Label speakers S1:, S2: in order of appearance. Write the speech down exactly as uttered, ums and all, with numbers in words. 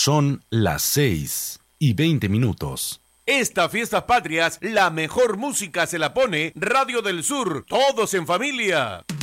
S1: Son las seis y veinte minutos.
S2: Estas fiestas patrias, la mejor música se la pone Radio del Sur, todos en familia.